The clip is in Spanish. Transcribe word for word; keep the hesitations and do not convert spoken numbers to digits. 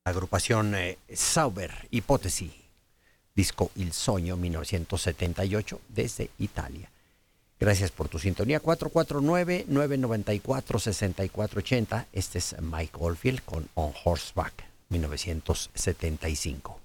agrupación eh, Sauber, Ipotesi, disco Il Sogno mil novecientos setenta y ocho desde Italia. Gracias por tu sintonía. cuatro cuatro nueve, nueve nueve cuatro, seis cuatro ocho cero. Este es Mike Oldfield con On Horseback mil novecientos setenta y cinco.